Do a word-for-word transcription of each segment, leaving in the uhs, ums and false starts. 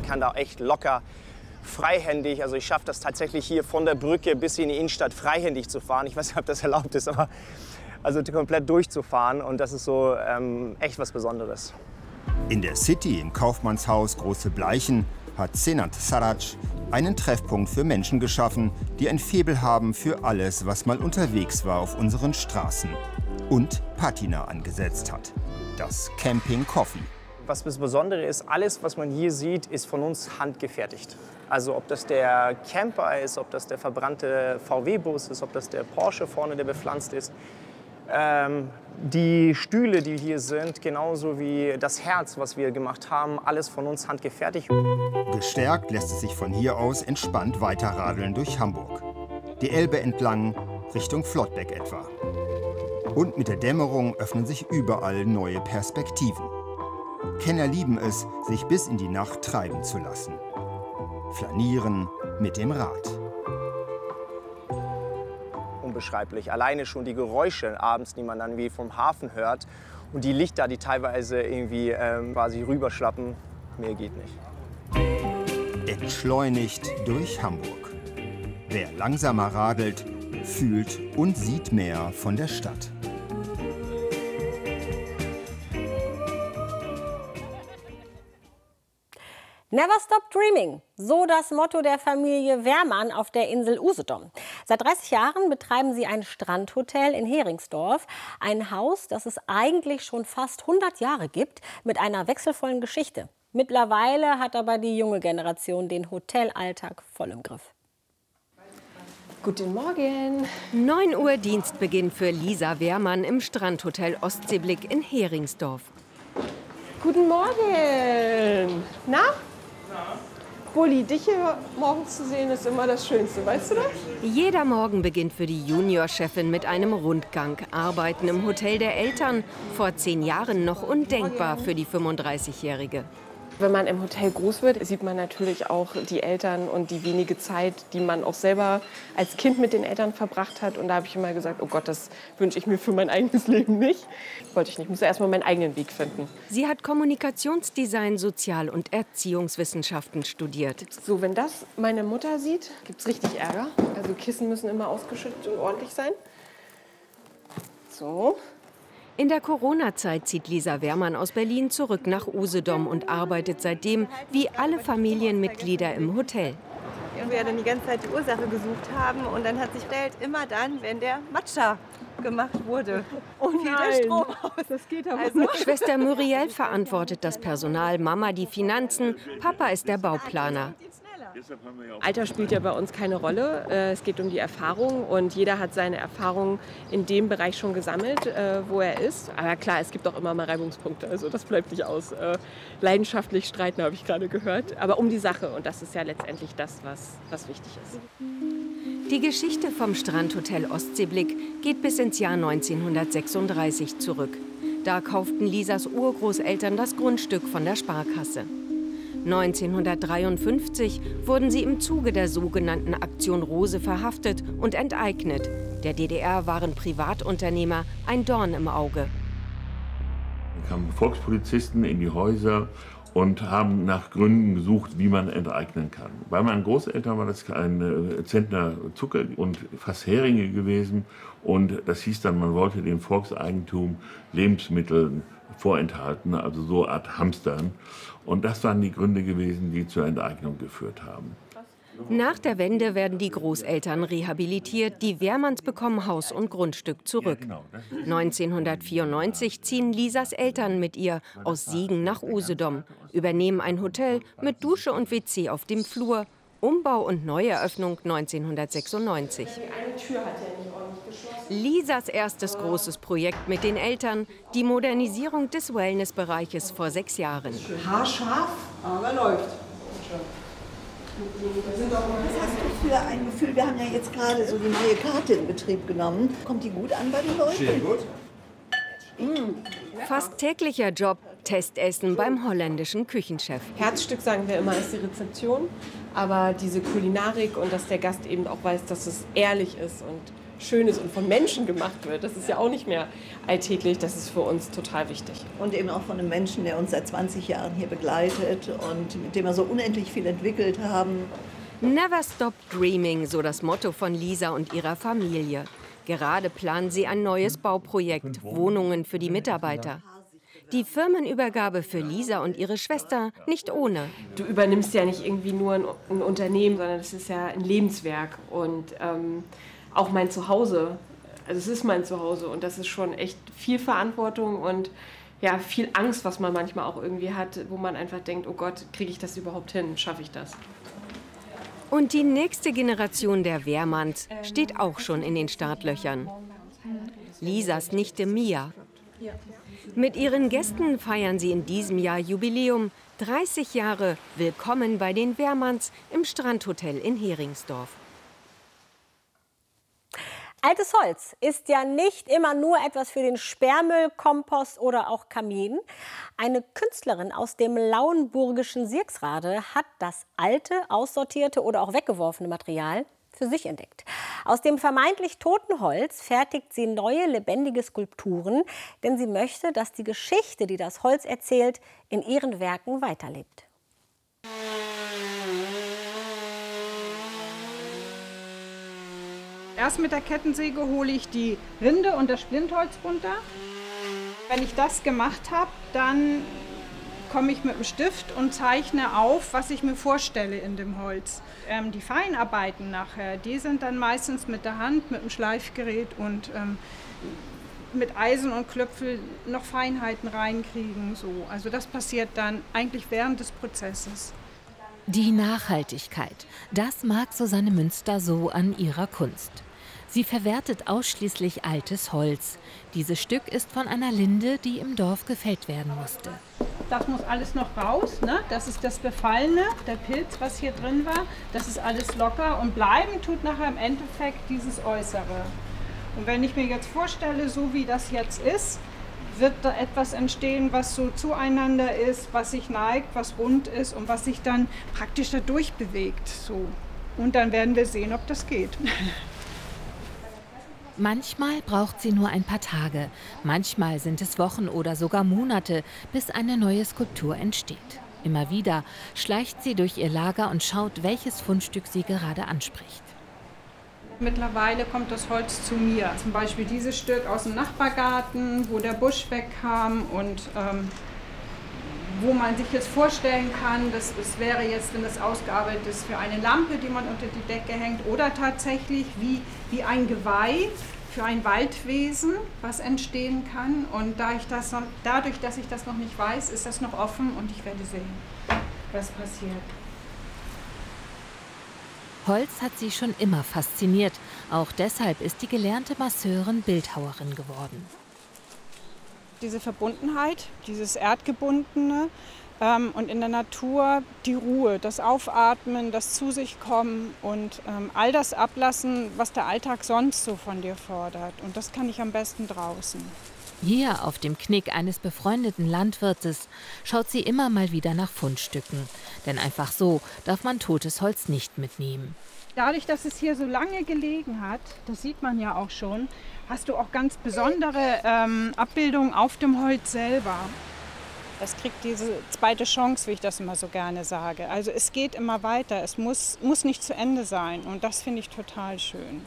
kann da echt locker freihändig, also ich schaffe das tatsächlich hier von der Brücke bis in die Innenstadt freihändig zu fahren. Ich weiß nicht, ob das erlaubt ist, aber also komplett durchzufahren und das ist so ähm, echt was Besonderes. In der City im Kaufmannshaus Große Bleichen hat Senat Sarac einen Treffpunkt für Menschen geschaffen, die ein Faible haben für alles, was mal unterwegs war auf unseren Straßen und Patina angesetzt hat. Das Camping Coffee. Was das Besondere ist, alles, was man hier sieht, ist von uns handgefertigt. Also ob das der Camper ist, ob das der verbrannte V W-Bus ist, ob das der Porsche vorne, der bepflanzt ist. Ähm, die Stühle, die hier sind, genauso wie das Herz, was wir gemacht haben, alles von uns handgefertigt. Gestärkt lässt es sich von hier aus entspannt weiterradeln durch Hamburg. Die Elbe entlang, Richtung Flottbeck etwa. Und mit der Dämmerung öffnen sich überall neue Perspektiven. Kenner lieben es, sich bis in die Nacht treiben zu lassen. Flanieren mit dem Rad. Unbeschreiblich. Alleine schon die Geräusche abends, die man dann wie vom Hafen hört. Und die Lichter, die teilweise irgendwie ähm, quasi rüberschlappen. Mehr geht nicht. Entschleunigt durch Hamburg. Wer langsamer radelt, fühlt und sieht mehr von der Stadt. Never stop dreaming, so das Motto der Familie Wehrmann auf der Insel Usedom. Seit dreißig Jahren betreiben sie ein Strandhotel in Heringsdorf. Ein Haus, das es eigentlich schon fast hundert Jahre gibt, mit einer wechselvollen Geschichte. Mittlerweile hat aber die junge Generation den Hotelalltag voll im Griff. Guten Morgen. neun Uhr Dienstbeginn für Lisa Wehrmann im Strandhotel Ostseeblick in Heringsdorf. Guten Morgen. Na? Bulli, dich hier morgens zu sehen, ist immer das Schönste, weißt du das? Jeder Morgen beginnt für die Juniorchefin mit einem Rundgang. Arbeiten im Hotel der Eltern, vor zehn Jahren noch undenkbar für die fünfunddreißigjährige. Wenn man im Hotel groß wird, sieht man natürlich auch die Eltern und die wenige Zeit, die man auch selber als Kind mit den Eltern verbracht hat. Und da habe ich immer gesagt, oh Gott, das wünsche ich mir für mein eigenes Leben nicht. Wollte ich nicht, ich musste erst mal meinen eigenen Weg finden. Sie hat Kommunikationsdesign, Sozial- und Erziehungswissenschaften studiert. So, wenn das meine Mutter sieht, gibt es richtig Ärger. Also Kissen müssen immer ausgeschüttet und ordentlich sein. So. In der Corona-Zeit zieht Lisa Wehrmann aus Berlin zurück nach Usedom und arbeitet seitdem wie alle Familienmitglieder im Hotel. Wir dann die ganze Zeit die Ursache gesucht haben und dann hat sich gestellt, immer dann, wenn der Matcha gemacht wurde. Oh fiel der Strom aus. Das geht aber Also. Schwester Muriel verantwortet das Personal, Mama die Finanzen, Papa ist der Bauplaner. Alter spielt ja bei uns keine Rolle. Es geht um die Erfahrung und jeder hat seine Erfahrung in dem Bereich schon gesammelt, wo er ist. Aber klar, es gibt auch immer mal Reibungspunkte, also das bleibt nicht aus. Leidenschaftlich streiten, habe ich gerade gehört, aber um die Sache und das ist ja letztendlich das, was, was wichtig ist. Die Geschichte vom Strandhotel Ostseeblick geht bis ins Jahr neunzehnhundertsechsunddreißig zurück. Da kauften Lisas Urgroßeltern das Grundstück von der Sparkasse. neunzehnhundertdreiundfünfzig wurden sie im Zuge der sogenannten Aktion Rose verhaftet und enteignet. Der D D R waren Privatunternehmer ein Dorn im Auge. Da kamen Volkspolizisten in die Häuser und haben nach Gründen gesucht, wie man enteignen kann. Bei meinen Großeltern war das ein Zentner Zucker und fast Heringe gewesen. Und das hieß dann, man wollte dem Volkseigentum Lebensmittel vorenthalten, also so eine Art Hamstern. Und das waren die Gründe gewesen, die zur Enteignung geführt haben. Nach der Wende werden die Großeltern rehabilitiert. Die Wehrmanns bekommen Haus und Grundstück zurück. neunzehnhundertvierundneunzig ziehen Lisas Eltern mit ihr aus Siegen nach Usedom, übernehmen ein Hotel mit Dusche und W C auf dem Flur. Umbau und Neueröffnung neunzehnhundertsechsundneunzig. Lisas erstes großes Projekt mit den Eltern, die Modernisierung des Wellnessbereiches vor sechs Jahren. Haarscharf, aber läuft. Was hast du für ein Gefühl? Wir haben ja jetzt gerade so die neue Karte in Betrieb genommen. Kommt die gut an bei den Leuten? Sehr gut. Mm. Fast täglicher Job, Testessen beim holländischen Küchenchef. Herzstück, sagen wir immer, ist die Rezeption. Aber diese Kulinarik und dass der Gast eben auch weiß, dass es ehrlich ist und Schönes und von Menschen gemacht wird. Das ist ja auch nicht mehr alltäglich. Das ist für uns total wichtig. Und eben auch von einem Menschen, der uns seit zwanzig Jahren hier begleitet und mit dem wir so unendlich viel entwickelt haben. Never stop dreaming, so das Motto von Lisa und ihrer Familie. Gerade planen sie ein neues Bauprojekt, Wohnungen für die Mitarbeiter. Die Firmenübergabe für Lisa und ihre Schwester nicht ohne. Du übernimmst ja nicht irgendwie nur ein, ein Unternehmen, sondern es ist ja ein Lebenswerk und ähm, auch mein Zuhause. Also es ist mein Zuhause und das ist schon echt viel Verantwortung und ja, viel Angst, was man manchmal auch irgendwie hat, wo man einfach denkt, oh Gott, kriege ich das überhaupt hin, schaffe ich das? Und die nächste Generation der Wehrmanns steht auch schon in den Startlöchern. Lisas Nichte Mia. Mit ihren Gästen feiern sie in diesem Jahr Jubiläum. dreißig Jahre Willkommen bei den Wehrmanns im Strandhotel in Heringsdorf. Altes Holz ist ja nicht immer nur etwas für den Sperrmüll, Kompost oder auch Kamin. Eine Künstlerin aus dem lauenburgischen Sierksrade hat das alte, aussortierte oder auch weggeworfene Material für sich entdeckt. Aus dem vermeintlich toten Holz fertigt sie neue, lebendige Skulpturen, denn sie möchte, dass die Geschichte, die das Holz erzählt, in ihren Werken weiterlebt. Erst mit der Kettensäge hole ich die Rinde und das Splintholz runter. Wenn ich das gemacht habe, dann komme ich mit dem Stift und zeichne auf, was ich mir vorstelle in dem Holz. Ähm, die Feinarbeiten nachher, die sind dann meistens mit der Hand, mit dem Schleifgerät und ähm, mit Eisen und Klöpfel noch Feinheiten reinkriegen. So. Also das passiert dann eigentlich während des Prozesses. Die Nachhaltigkeit, das mag Susanne Münster so an ihrer Kunst. Sie verwertet ausschließlich altes Holz. Dieses Stück ist von einer Linde, die im Dorf gefällt werden musste. Das muss alles noch raus, ne? Das ist das Befallene, der Pilz, was hier drin war. Das ist alles locker und bleiben tut nachher im Endeffekt dieses Äußere. Und wenn ich mir jetzt vorstelle, so wie das jetzt ist, wird da etwas entstehen, was so zueinander ist, was sich neigt, was rund ist und was sich dann praktisch dadurch bewegt. So. Und dann werden wir sehen, ob das geht. Manchmal braucht sie nur ein paar Tage, manchmal sind es Wochen oder sogar Monate, bis eine neue Skulptur entsteht. Immer wieder schleicht sie durch ihr Lager und schaut, welches Fundstück sie gerade anspricht. Mittlerweile kommt das Holz zu mir. Zum Beispiel dieses Stück aus dem Nachbargarten, wo der Busch wegkam und ähm, wo man sich jetzt vorstellen kann, das, das wäre jetzt, wenn das ausgearbeitet ist, für eine Lampe, die man unter die Decke hängt oder tatsächlich wie, wie ein Geweih für ein Waldwesen, was entstehen kann. Und da ich das noch, dadurch, dass ich das noch nicht weiß, ist das noch offen und ich werde sehen, was passiert. Holz hat sie schon immer fasziniert. Auch deshalb ist die gelernte Masseurin Bildhauerin geworden. Diese Verbundenheit, dieses Erdgebundene ähm, und in der Natur die Ruhe, das Aufatmen, das Zu sich kommen und ähm, all das ablassen, was der Alltag sonst so von dir fordert. Und das kann ich am besten draußen. Hier auf dem Knick eines befreundeten Landwirtes schaut sie immer mal wieder nach Fundstücken. Denn einfach so darf man totes Holz nicht mitnehmen. Dadurch, dass es hier so lange gelegen hat, das sieht man ja auch schon, hast du auch ganz besondere ähm, Abbildungen auf dem Holz selber. Das kriegt diese zweite Chance, wie ich das immer so gerne sage. Also es geht immer weiter, es muss, muss nicht zu Ende sein und das finde ich total schön.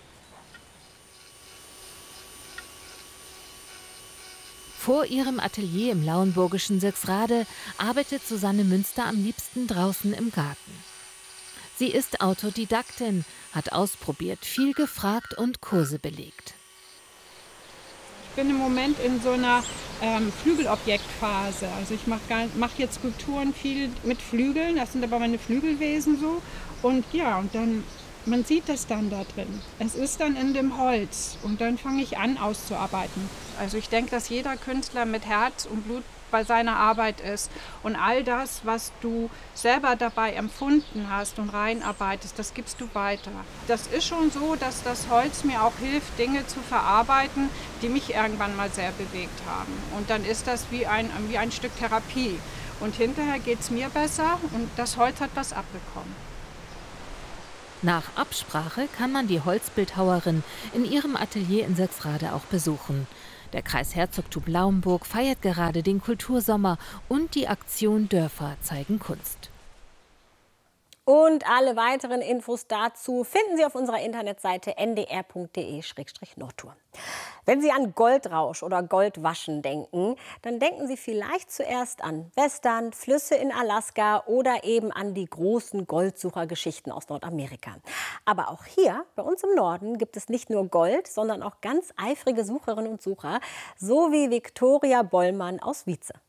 Vor ihrem Atelier im lauenburgischen Sierksrade arbeitet Susanne Münster am liebsten draußen im Garten. Sie ist Autodidaktin, hat ausprobiert, viel gefragt und Kurse belegt. Ich bin im Moment in so einer ähm, Flügelobjektphase. Also ich mache mach jetzt Skulpturen viel mit Flügeln, das sind aber meine Flügelwesen so. Und ja, und dann, man sieht das dann da drin. Es ist dann in dem Holz und dann fange ich an auszuarbeiten. Also ich denke, dass jeder Künstler mit Herz und Blut bei seiner Arbeit ist. Und all das, was du selber dabei empfunden hast und reinarbeitest, das gibst du weiter. Das ist schon so, dass das Holz mir auch hilft, Dinge zu verarbeiten, die mich irgendwann mal sehr bewegt haben. Und dann ist das wie ein, wie ein Stück Therapie. Und hinterher geht es mir besser und das Holz hat was abbekommen. Nach Absprache kann man die Holzbildhauerin in ihrem Atelier in Söxrade auch besuchen. Der Kreisherzogtum Lauenburg feiert gerade den Kultursommer und die Aktion Dörfer zeigen Kunst. Und alle weiteren Infos dazu finden Sie auf unserer Internetseite n d r punkt d e slash nordtour. Wenn Sie an Goldrausch oder Goldwaschen denken, dann denken Sie vielleicht zuerst an Western, Flüsse in Alaska oder eben an die großen Goldsuchergeschichten aus Nordamerika. Aber auch hier, bei uns im Norden, gibt es nicht nur Gold, sondern auch ganz eifrige Sucherinnen und Sucher, so wie Viktoria Bollmann aus Wietze.